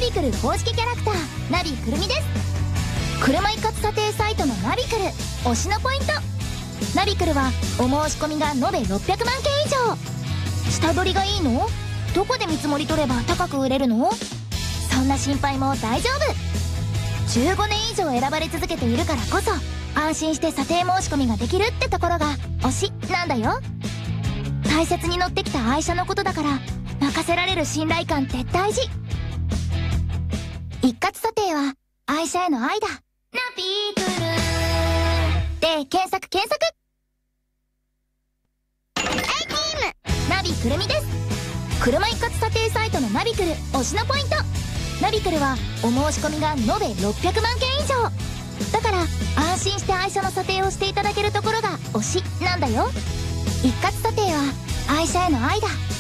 ビクル公式キャラクターナビくるみです。車一括査定サイトのナビクル推しのポイント。ナビクルはお申し込みが延べ600万件以上。下取りがいいの？どこで見積もり取れば高く売れるの？そんな心配も大丈夫。15年以上選ばれ続けているからこそ安心して査定申し込みができるってところが推しなんだよ。大切に乗ってきた愛車のことだから任せられる信頼感って大事。一括査定は愛車への愛だ。ナビクルで検索ナビくるみです。車一括査定サイトのナビクル推しのポイント。ナビクルはお申し込みが延べ600万件以上だから安心して愛車の査定をしていただけるところが推しなんだよ。一括査定は愛車への愛だ。